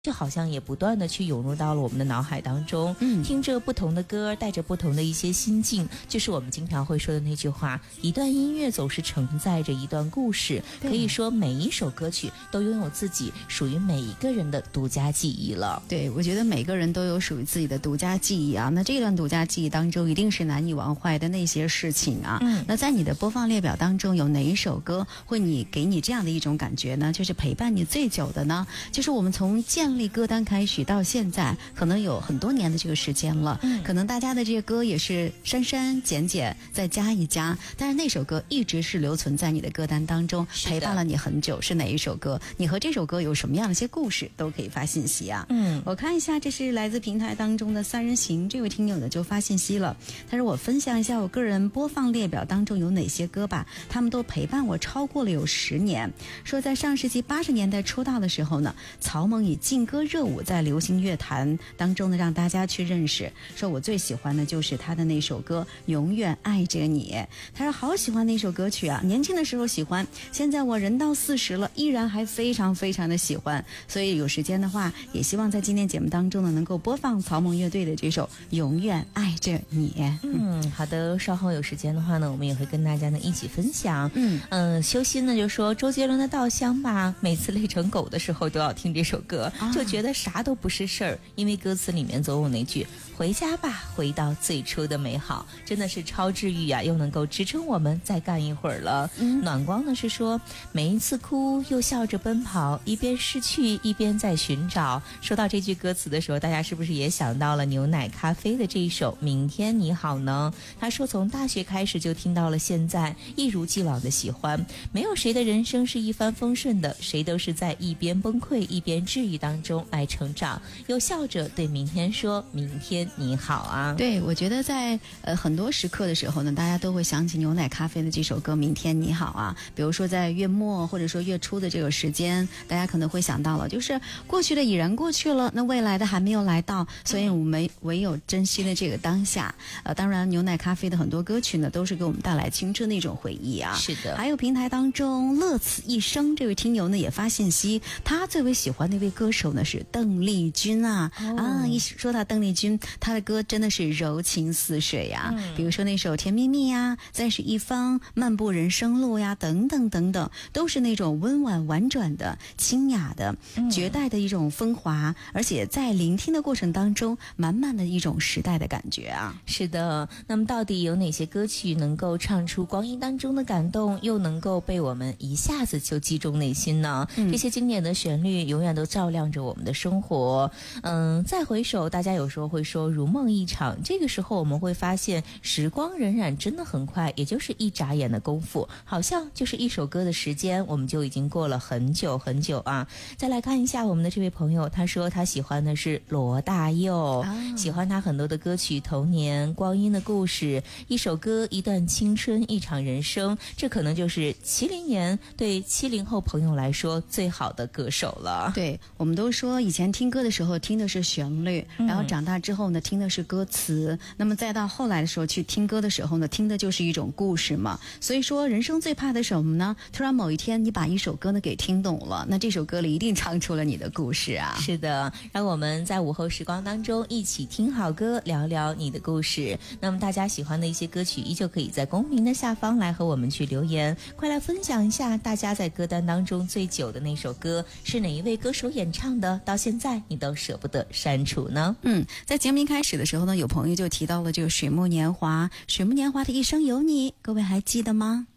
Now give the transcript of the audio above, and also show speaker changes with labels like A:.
A: 就好像也不断的去涌入到了我们的脑海当中，听着不同的歌，带着不同的一些心境，就是我们经常会说的那句话，一段音乐总是承载着一段故事，可以说每一首歌曲都拥有自己属于每一个人的独家记忆了。
B: 对，我觉得每个人都有属于自己的独家记忆啊，那这段独家记忆当中一定是难以忘怀的那些事情啊。那在你的播放列表当中有哪一首歌会给你这样的一种感觉呢？就是陪伴你最久的呢？就是我们从建立歌单开始到现在可能有很多年的这个时间了，可能大家的这些歌也是删删减减再加一加，但是那首歌一直是留存在你的歌单当中，陪伴了你很久。是哪一首歌？你和这首歌有什么样的一些故事都可以发信息啊。我看一下，这是来自平台当中的三人行，这位听友呢就发信息了，他说我分享一下我个人播放列表当中有哪些歌吧，他们都陪伴我超过了有10年。说在上世纪80年代出道的时候呢，曹猛以劲歌热舞在流行乐坛当中呢让大家去认识，说我最喜欢的就是他的那首歌永远爱着你。他说好喜欢那首歌曲啊，年轻的时候喜欢，现在我人到40了依然还非常非常的喜欢，所以有时间的话也希望在今天节目当中呢能够播放曹猛乐队的这首永远爱着你。
A: 好的，稍后有时间的话呢我们也会跟大家呢一起分享。修心呢就说周杰伦的稻香吧，每次累成狗的时候都要听这首歌，就觉得啥都不是事儿，因为歌词里面总有那句回家吧，回到最初的美好，真的是超治愈啊，又能够支撑我们再干一会儿了。暖光呢是说每一次哭又笑着奔跑，一边失去一边在寻找。说到这句歌词的时候，大家是不是也想到了牛奶咖啡的这一首明天你好呢？他说从大学开始就听到了现在，一如既往的喜欢，没有谁的人生是一帆风顺的，谁都是在一边崩溃一边治愈当中来成长，又笑着对明天说明天你好啊。
B: 对，我觉得在很多时刻的时候呢，大家都会想起牛奶咖啡的这首歌明天你好啊。比如说在月末或者说月初的这个时间，大家可能会想到了，就是过去的已然过去了，那未来的还没有来到，所以我们唯有珍惜的这个当下。当然牛奶咖啡的很多歌曲呢都是给我们带来青春的一种回忆啊。
A: 是的。
B: 还有平台当中乐此一生这位听友呢也发信息，他最为喜欢的一位歌手呢是邓丽君啊。一说到邓丽君，她的歌真的是柔情似水呀。比如说那首甜蜜蜜呀，再是一方，漫步人生路呀，等等等等，都是那种温婉婉转的清雅的绝代的一种风华，而且在聆听的过程当中满满的一种时代的感觉啊。
A: 是的，那么到底有哪些歌曲能够唱出光阴当中的感动，又能够被我们一下子就击中内心呢？这些经典的旋律永远都照亮着我们的生活。再回首，大家有时候会说如梦一场，这个时候我们会发现时光荏苒真的很快，也就是一眨眼的功夫，好像就是一首歌的时间，我们就已经过了很久很久啊。再来看一下我们的这位朋友，他说他喜欢的是罗大佑，喜欢他很多的歌曲，童年、光阴的故事，一首歌，一段青春，一场人生，这可能就是70年对70后朋友来说最好的歌手了。
B: 对，我们都说以前听歌的时候听的是旋律，然后长大之后呢听的是歌词，那么再到后来的时候去听歌的时候呢听的就是一种故事嘛。所以说人生最怕的什么呢？突然某一天你把一首歌呢给听懂了，那这首歌里一定唱出了你的故事啊。
A: 是的，让我们在午后时光当中一起听好歌，聊聊你的故事。那么大家喜欢的一些歌曲依旧可以在公屏的下方来和我们去留言，快来分享一下大家在歌单当中最久的那首歌是哪一位歌手演唱的，到现在你都舍不得删除呢？
B: 在节目一开始的时候呢，有朋友就提到了这个水木年华，水木年华的一生有你，各位还记得吗？